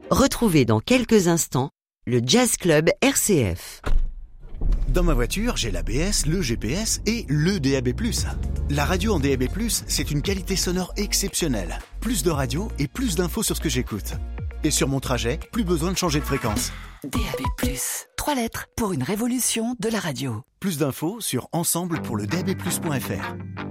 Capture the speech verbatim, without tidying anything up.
Retrouvez dans quelques instants le Jazz Club R C F. Dans ma voiture, j'ai l'A B S, le G P S et le D A B plus. La radio en D A B plus, c'est une qualité sonore exceptionnelle. Plus de radio et plus d'infos sur ce que j'écoute. Et sur mon trajet, plus besoin de changer de fréquence. D A B plus, trois lettres pour une révolution de la radio. Plus d'infos sur ensemble pour le D A B plus point F R.